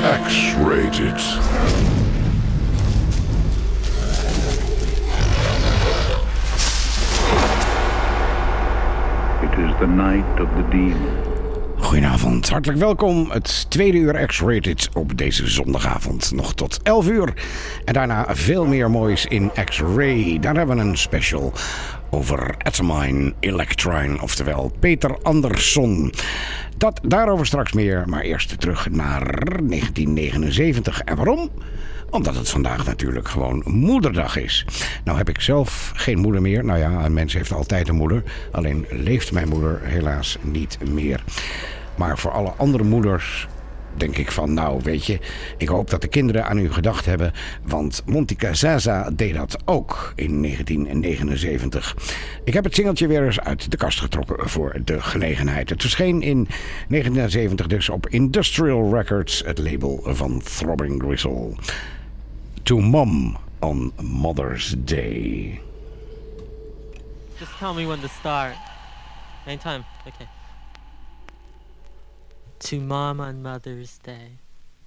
X-Rated. It is the night of the demon. Goedenavond, hartelijk welkom. Het tweede uur X-Rated op deze zondagavond. Nog tot 11 uur. En daarna veel meer moois in X-Ray. Daar hebben we een special over Atomine Electrine, oftewel Peter Andersson. Daarover straks meer, maar eerst terug naar 1979. En waarom? Omdat het vandaag natuurlijk gewoon moederdag is. Nou heb ik zelf geen moeder meer. Nou ja, een mens heeft altijd een moeder. Alleen leeft mijn moeder helaas niet meer. Maar voor alle andere moeders denk ik van, nou weet je, ik hoop dat de kinderen aan u gedacht hebben. Want Montika Zaza deed dat ook in 1979. Ik heb het singeltje weer eens uit de kast getrokken voor de gelegenheid. Het verscheen in 1970 dus op Industrial Records, het label van Throbbing Gristle. To Mom on Mother's Day. Just tell me when to start. Anytime. Okay. To Mom on Mother's Day.